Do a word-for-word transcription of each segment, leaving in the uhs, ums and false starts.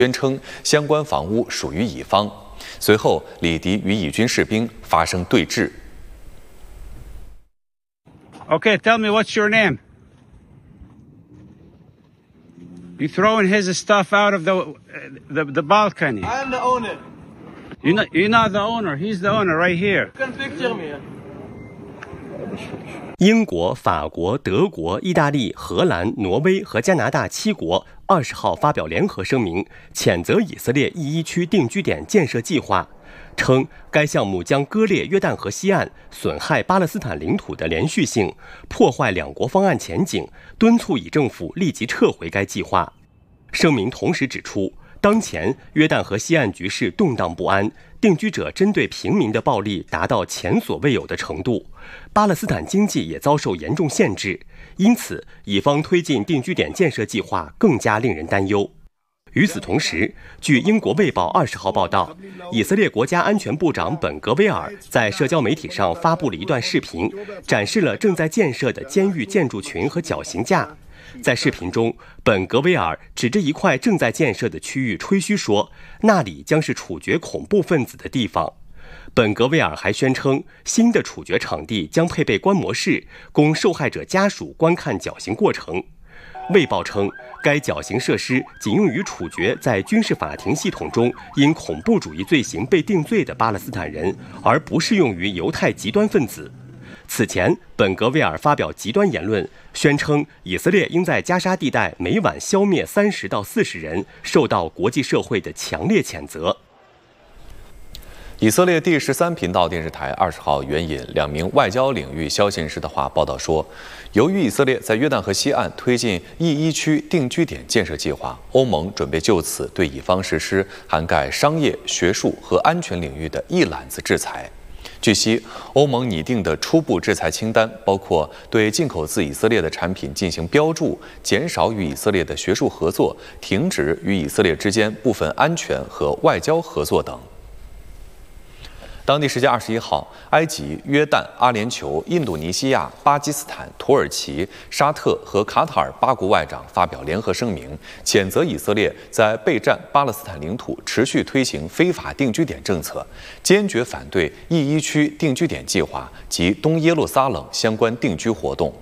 宣称相关房屋属于乙方。随后，李迪与以军士兵发生对峙。 Okay, tell me what's your name? You throwing his stuff out of the the, the balcony. I'm the owner. You're not, you're not the owner. He's the owner right here. You can picture me. 英国、法国、德国、意大利、荷兰、挪威和加拿大七国二十号发表联合声明，谴责以色列 E 一 区定居点建设计划，称该项目将割裂约旦河西岸，损害巴勒斯坦领土的连续性，破坏两国方案前景，敦促以政府立即撤回该计划。声明同时指出，当前约旦河西岸局势动荡不安，定居者针对平民的暴力达到前所未有的程度，巴勒斯坦经济也遭受严重限制，因此以方推进定居点建设计划更加令人担忧。与此同时，据英国《卫报》二十号报道，以色列国家安全部长本·格维尔在社交媒体上发布了一段视频，展示了正在建设的监狱建筑群和绞刑架。在视频中，本·格维尔指着一块正在建设的区域吹嘘说，那里将是处决恐怖分子的地方。本·格维尔还宣称，新的处决场地将配备观摩室，供受害者家属观看绞刑过程。卫报称，该绞刑设施仅用于处决在军事法庭系统中因恐怖主义罪行被定罪的巴勒斯坦人，而不适用于犹太极端分子。此前，本·格维尔发表极端言论，宣称以色列应在加沙地带每晚消灭三十到四十人，受到国际社会的强烈谴责。 以色列第十三频道电视台二十号援引两名外交领域消息人士的话报道说，由于以色列在约旦河西岸推进 E 一 区定居点建设计划，欧盟准备就此对以方实施涵盖商业、学术和安全领域的一揽子制裁。据悉，欧盟拟定的初步制裁清单包括对进口自以色列的产品进行标注、减少与以色列的学术合作、停止与以色列之间部分安全和外交合作等。当地时间二十一号，埃及、约旦、阿联酋、印度尼西亚、巴基斯坦、土耳其、沙特和卡塔尔八国外长发表联合声明，谴责以色列在备战巴勒斯坦领土持续推行非法定居点政策，坚决反对 E 一 区定居点计划及东耶路撒冷相关定居活动。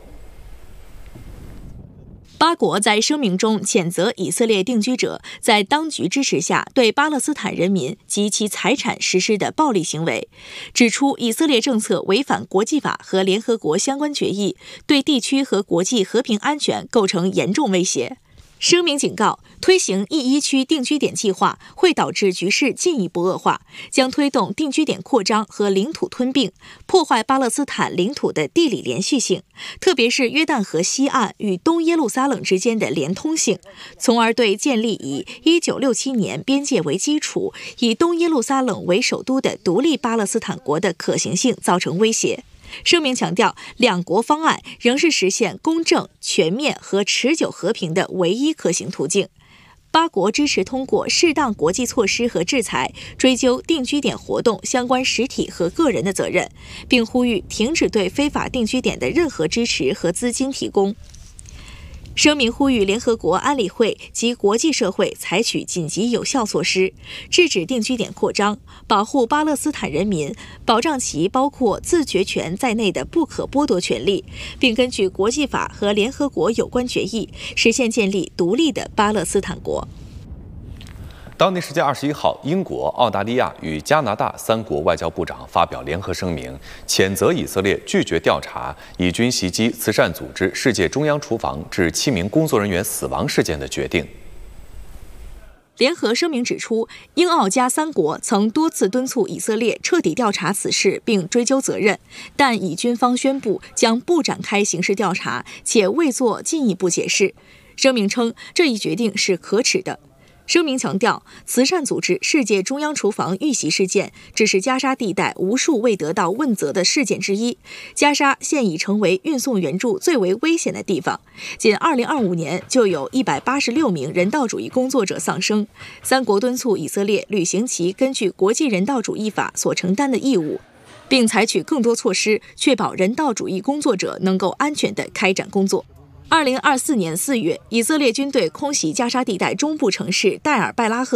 八国在声明中谴责以色列定居者在当局支持下对巴勒斯坦人民及其财产实施的暴力行为，指出以色列政策违反国际法和联合国相关决议，对地区和国际和平安全构成严重威胁。声明警告，推行 E 一 区定居点计划会导致局势进一步恶化，将推动定居点扩张和领土吞并，破坏巴勒斯坦领土的地理连续性，特别是约旦河西岸与东耶路撒冷之间的连通性，从而对建立以一九六七年边界为基础、以东耶路撒冷为首都的独立巴勒斯坦国的可行性造成威胁。声明强调，两国方案仍是实现公正、全面和持久和平的唯一可行途径。八国支持通过适当国际措施和制裁，追究定居点活动相关实体和个人的责任，并呼吁停止对非法定居点的任何支持和资金提供。声明呼吁联合国安理会及国际社会采取紧急有效措施，制止定居点扩张，保护巴勒斯坦人民，保障其包括自决权在内的不可剥夺权利，并根据国际法和联合国有关决议，实现建立独立的巴勒斯坦国。 当地时间二十一号，英国、澳大利亚与加拿大三国外交部长发表联合声明，谴责以色列拒绝调查以军袭击慈善组织世界中央厨房致七名工作人员死亡事件的决定。 联合声明指出，英澳加三国曾多次敦促以色列彻底调查此事并追究责任，但以军方宣布将不展开刑事调查，且未做进一步解释。声明称，这一决定是可耻的。声明强调，慈善组织世界中央厨房遇袭事件只是加沙地带无数未得到问责的事件之一。加沙现已成为运送援助最为危险的地方，仅二零二五年就有一百八十六名人道主义工作者丧生。三国敦促以色列履行其根据国际人道主义法所承担的义务，并采取更多措施，确保人道主义工作者能够安全地开展工作。二零二四年四月，以色列军队空袭加沙地带中部城市戴尔拜拉赫。